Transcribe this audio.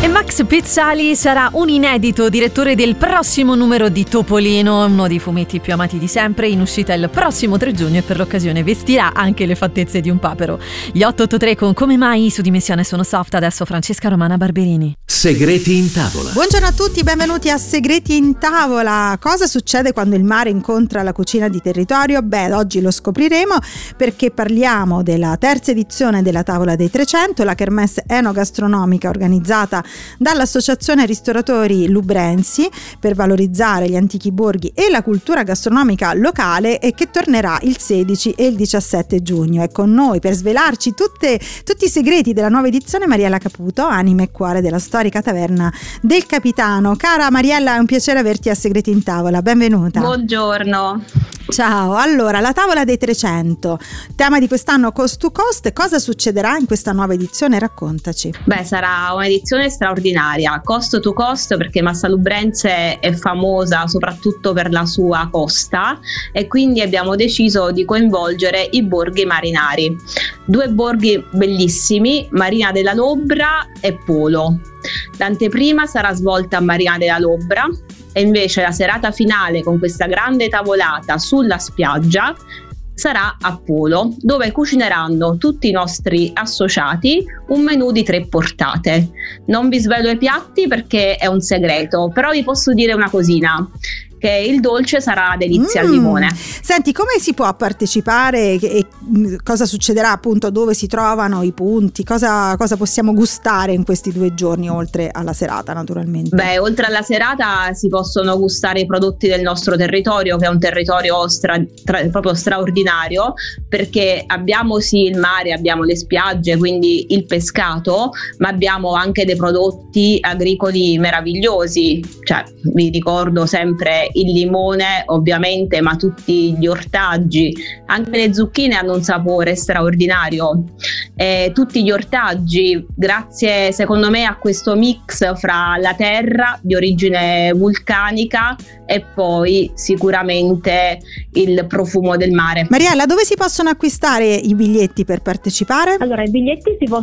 E Max Pezzali sarà un inedito direttore del prossimo numero di Topolino, uno dei fumetti più amati di sempre, in uscita il prossimo 3 giugno e per l'occasione vestirà anche le fattezze di un papero. Gli 883 con Come mai su Dimensione sono soft, adesso Francesca Romana Barberini. Segreti in tavola. Buongiorno a tutti, benvenuti a Segreti in tavola. Cosa succede quando il mare incontra la cucina di territorio? Beh, oggi lo scopriremo perché parliamo della terza edizione della Tavola dei 300, la kermesse enogastronomica organizzata dall'Associazione Ristoratori Lubrensi per valorizzare gli antichi borghi e la cultura gastronomica locale, e che tornerà il 16 e il 17 giugno. È con noi per svelarci tutti i segreti della nuova edizione Mariella Caputo, anima e cuore della storica taverna del Capitano. Cara Mariella, è un piacere averti a Segreti in tavola, benvenuta. Buongiorno. Ciao, allora la Tavola dei 300, tema di quest'anno Cost to Cost. Cosa succederà in questa nuova edizione? Raccontaci. Beh, sarà un'edizione straordinaria, Cost to Cost, perché Massa Lubrense è famosa soprattutto per la sua costa e quindi abbiamo deciso di coinvolgere i borghi marinari. 2 borghi bellissimi, Marina della Lobra e Polo. L'anteprima sarà svolta a Marina della Lobra e invece la serata finale, con questa grande tavolata sulla spiaggia, sarà a Polo, dove cucineranno tutti i nostri associati un menù di 3 portate. Non vi svelo i piatti perché è un segreto, però vi posso dire una cosina, che il dolce sarà delizia al limone. Senti, come si può partecipare e cosa succederà, appunto, dove si trovano i punti, cosa possiamo gustare in questi 2 giorni oltre alla serata, naturalmente? Beh, oltre alla serata si possono gustare i prodotti del nostro territorio, che è un territorio proprio straordinario, perché abbiamo sì il mare, abbiamo le spiagge, quindi il pescato, ma abbiamo anche dei prodotti agricoli meravigliosi. Cioè, vi ricordo sempre il limone, ovviamente, ma tutti gli ortaggi, anche le zucchine hanno un sapore straordinario. Tutti gli ortaggi, grazie secondo me a questo mix fra la terra di origine vulcanica e poi sicuramente il profumo del mare. Mariella, dove si possono acquistare i biglietti per partecipare? Allora, i biglietti si possono